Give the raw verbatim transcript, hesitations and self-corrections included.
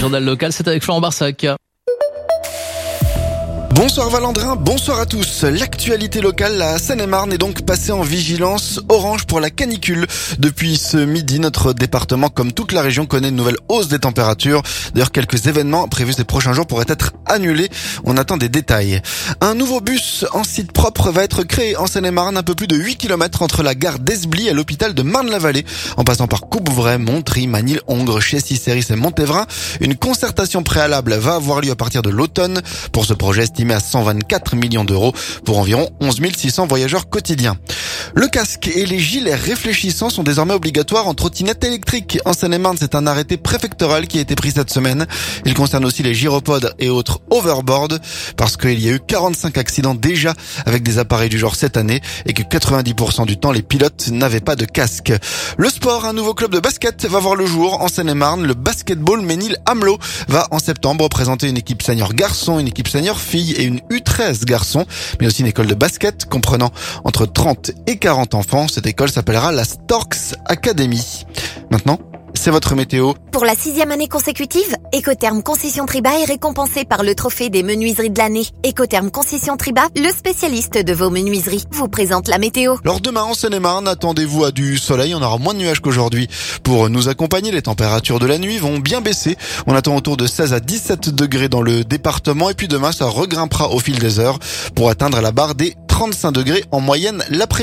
journal local, c'est avec Florent Barsac. Bonsoir Valandrin, bonsoir à tous. L'actualité locale, la Seine-et-Marne est donc passée en vigilance orange pour la canicule. Depuis ce midi, notre département, comme toute la région, connaît une nouvelle hausse des températures. D'ailleurs, quelques événements prévus ces prochains jours pourraient être annulés. On attend des détails. Un nouveau bus en site propre va être créé en Seine-et-Marne, un peu plus de huit kilomètres entre la gare d'Esbly et l'hôpital de Marne-la-Vallée. En passant par Coupvray, Montry, Manille-Hongre, Chessy-Séris et Montévrain, une concertation préalable va avoir lieu à partir de l'automne pour ce projet estimé à cent vingt-quatre millions d'euros pour environ onze mille six cents voyageurs quotidiens. Le casque et les gilets réfléchissants sont désormais obligatoires en trottinette électrique. En Seine-et-Marne, c'est un arrêté préfectoral qui a été pris cette semaine. Il concerne aussi les gyropodes et autres overboards parce qu'il y a eu quarante-cinq accidents déjà avec des appareils du genre cette année et que quatre-vingt-dix pour cent du temps, les pilotes n'avaient pas de casque. Le sport, un nouveau club de basket va voir le jour en Seine-et-Marne. Le basketball Ménil-Amelot va en septembre présenter une équipe senior garçon, une équipe senior fille et une U treize garçons, mais aussi une école de basket comprenant entre trente et quarante enfants. Cette école s'appellera la Storks Academy. Maintenant, c'est votre météo. Pour la sixième année consécutive, Écotherm Concession Triba est récompensé par le trophée des menuiseries de l'année. Écotherm Concession Triba, le spécialiste de vos menuiseries, vous présente la météo. Alors demain en Seine-et-Marne, attendez-vous à du soleil. On aura moins de nuages qu'aujourd'hui. Pour nous accompagner, les températures de la nuit vont bien baisser. On attend autour de seize à dix-sept degrés dans le département. Et puis demain, ça regrimpera au fil des heures pour atteindre la barre des trente-cinq degrés en moyenne l'après-midi.